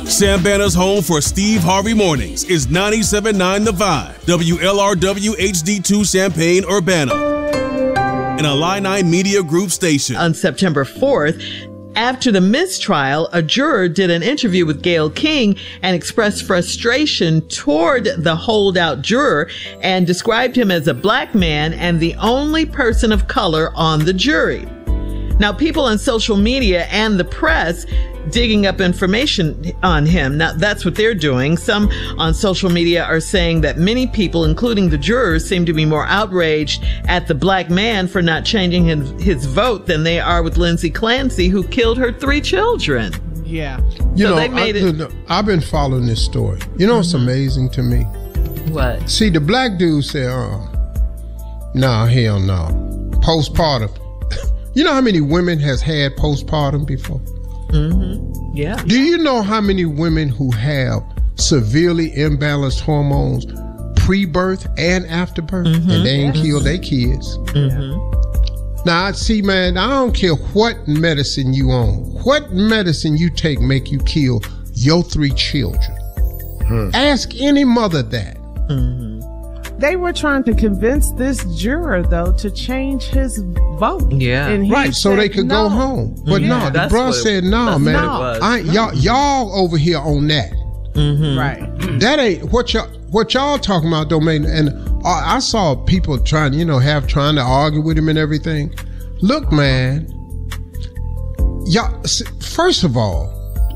Sam Banner's home for Steve Harvey Mornings is 97.9 The Vibe, WLRW HD2 Champaign, Urbana, an Illini Media Group station. On September 4th, after the mistrial, a juror did an interview with Gayle King and expressed frustration toward the holdout juror and described him as a black man and the only person of color on the jury. Now, people on social media and the press digging up information on him. Now, that's what they're doing. Some on social media are saying that many people, including the jurors, seem to be more outraged at the black man for not changing his vote than they are with Lindsay Clancy, who killed her 3 children. Yeah. I've been following this story. You know what's amazing to me? What? See, the black dude said, nah, hell no. Postpartum. You know how many women has had postpartum before? Mm-hmm. Yeah. Do you know how many women who have severely imbalanced hormones pre-birth and after birth, and they ain't killed their kids? Mm-hmm. Now, see, man, I don't care what medicine you on, what medicine you take make you kill your 3 children. Ask any mother that. They were trying to convince this juror, though, to change his vote. Yeah. And right, so they could go home. But no, the bruh said, no, man. Y'all over here on that. Right. That ain't what y'all talking about, don't make. And I saw people trying to argue with him and everything. Look, man. Y'all, first of all,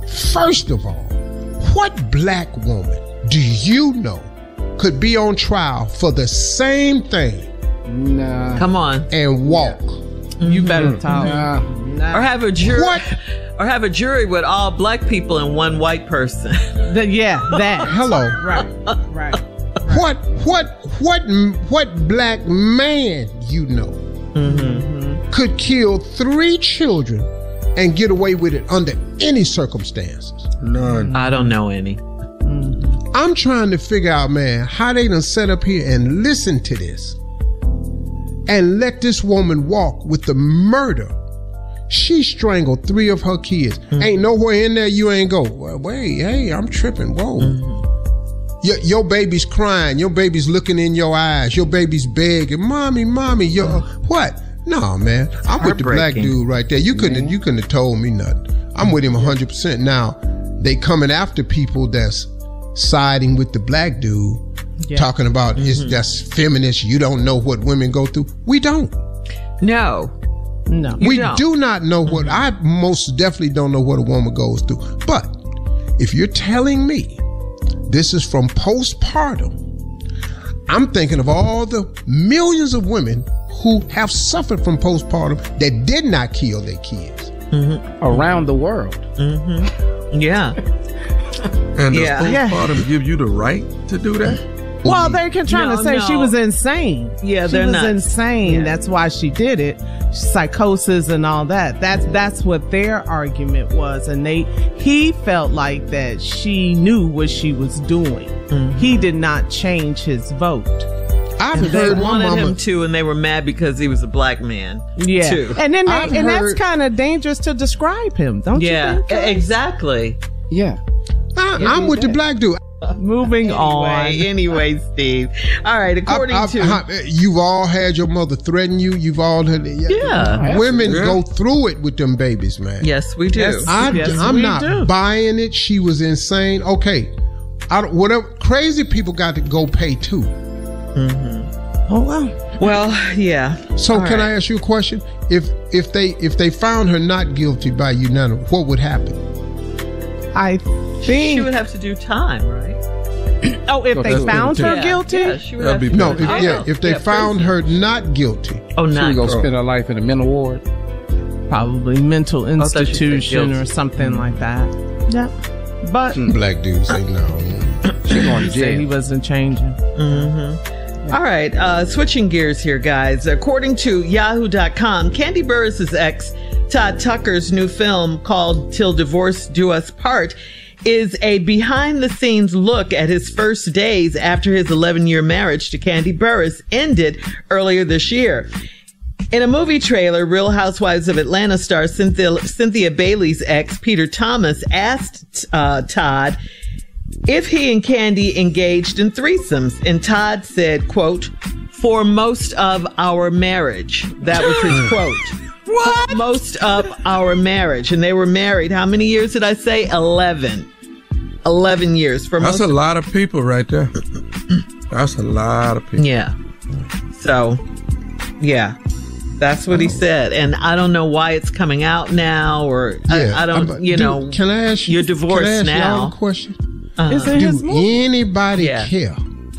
what black woman do you know could be on trial for the same thing? Nah. Come on. And walk. You better talk. Or have a jury. Or have a jury with all black people and 1 white person. That. Hello. Right. What black man you know could kill 3 children and get away with it under any circumstances? None. I don't know any. I'm trying to figure out, man, how they done set up here and listen to this and let this woman walk with the murder. She strangled 3 of her kids. Ain't nowhere in there you ain't go, well, wait, hey, I'm tripping. Whoa. Your baby's crying. Your baby's looking in your eyes. Your baby's begging, mommy, what? No, man, I'm with the black dude right there. You couldn't have told me nothing. I'm with him 100%. Now, they coming after people that's siding with the black dude, talking about that's feminist. You don't know what women go through. We don't. No. We do not know what. I most definitely don't know what a woman goes through. But if you're telling me this is from postpartum, I'm thinking of all the millions of women who have suffered from postpartum that did not kill their kids around the world. Yeah. And does postpartum give you the right to do that? Well, they're trying to say she was insane. Yeah, she was insane. Yeah. That's why she did it. Psychosis and all that. That's what their argument was. And he felt like that she knew what she was doing. He did not change his vote. They wanted him to, and they were mad because he was a black man. Yeah, too. And then that's kind of dangerous to describe him, don't you think? Yeah, exactly. Yeah. I'm with the black dude. Moving on. Anyway, Steve. All right, according to... You've all had your mother threaten you. You've all had... Yeah. Women go through it with them babies, man. Yes, we do. I'm not buying it. She was insane. Okay. Whatever. Crazy people got to go pay too. Oh, wow. Well, yeah. So all can I ask you a question? If they found her not guilty by unanimous, what would happen? I think she would have to do time, right? If they found her guilty? Yeah, she would have to if they found her not guilty. Oh, not she would go spend her life in a mental ward. Probably mental institution or something like that. Yeah. But black dudes say no. She going to jail. He wasn't changing. All right, switching gears here, guys. According to Yahoo.com, Kandi Burruss' ex, Todd Tucker's new film called Till Divorce Do Us Part is a behind-the-scenes look at his first days after his 11-year marriage to Kandi Burruss ended earlier this year. In a movie trailer, Real Housewives of Atlanta star Cynthia Bailey's ex, Peter Thomas, asked Todd if he and Kandi engaged in threesomes. And Todd said, quote, "For most of our marriage." That was his quote. What? Most of our marriage. And they were married. How many years did I say? 11. 11 years. That's a lot of people right there. That's a lot of people. Yeah. So, yeah. That's what he said. And I don't know why it's coming out now, or I don't, Can I ask you? You're divorced can I ask now. Y'all a question? Is it his movie? Anybody care?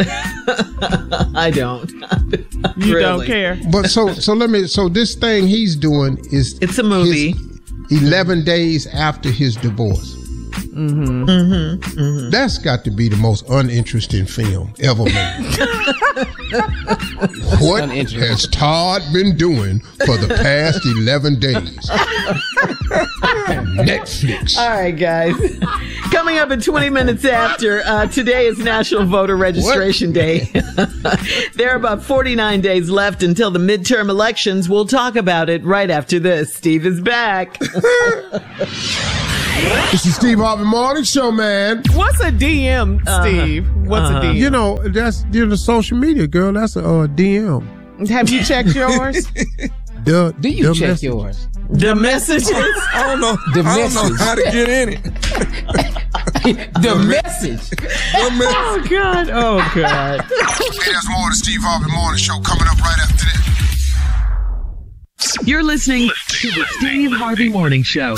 I don't. You don't care. But so this thing he's doing is it's a movie. 11 days after his divorce. Mm-hmm. Mm-hmm. Mm-hmm. That's got to be the most uninteresting film ever made. What has Todd been doing for the past 11 days? Netflix. All right, guys. Coming up in 20 minutes after, today is National Voter Registration Day. There are about 49 days left until the midterm elections. We'll talk about it right after this. Steve is back. This is Steve Harvey Morning Show, man. What's a DM, Steve? What's a DM? That's the social media, girl. That's a DM. Have you checked yours? Do you check yours? The messages? I don't know. The I message. don't know how to get in it. The message. Oh, God. Oh, God. Hey, there's more of the Steve Harvey Morning Show coming up right after this. You're listening to the Steve Harvey Morning Show.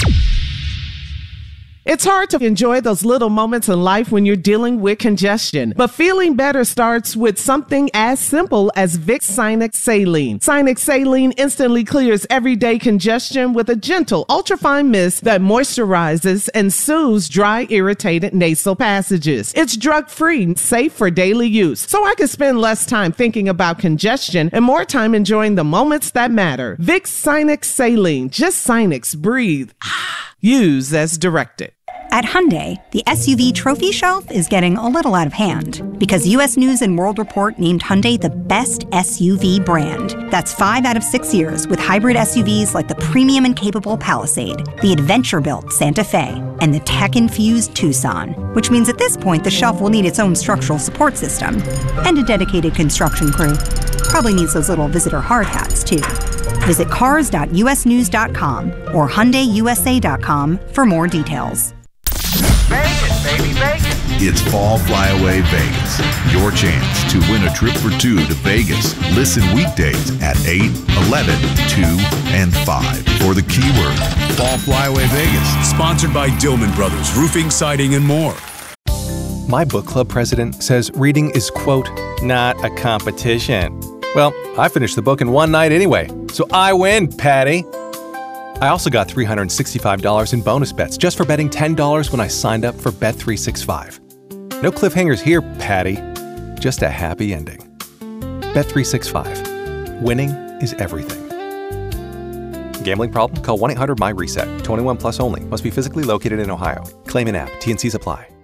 It's hard to enjoy those little moments in life when you're dealing with congestion. But feeling better starts with something as simple as Vicks Sinex Saline. Sinex Saline instantly clears everyday congestion with a gentle, ultrafine mist that moisturizes and soothes dry, irritated nasal passages. It's drug-free, safe for daily use, so I can spend less time thinking about congestion and more time enjoying the moments that matter. Vicks Sinex Saline. Just Sinex. Breathe. Use as directed. At Hyundai, the SUV trophy shelf is getting a little out of hand because U.S. News & World Report named Hyundai the best SUV brand. That's 5 out of 6 years with hybrid SUVs like the premium and capable Palisade, the adventure-built Santa Fe, and the tech-infused Tucson, which means at this point the shelf will need its own structural support system and a dedicated construction crew. Probably needs those little visitor hard hats, too. Visit cars.usnews.com or HyundaiUSA.com for more details. Vegas, baby, Vegas. It's Fall Flyaway Vegas. Your chance to win a trip for two to Vegas. Listen weekdays at 8, 11, 2, and 5 for the keyword Fall Flyaway Vegas. Sponsored by Dillman Brothers, Roofing, Siding, and more. My book club president says reading is, quote, not a competition. Well, I finished the book in one night anyway, so I win, Patty. I also got $365 in bonus bets just for betting $10 when I signed up for Bet365. No cliffhangers here, Patty. Just a happy ending. Bet365. Winning is everything. Gambling problem? Call 1-800-MY-RESET. 21 plus only. Must be physically located in Ohio. Claim in app. T&Cs apply.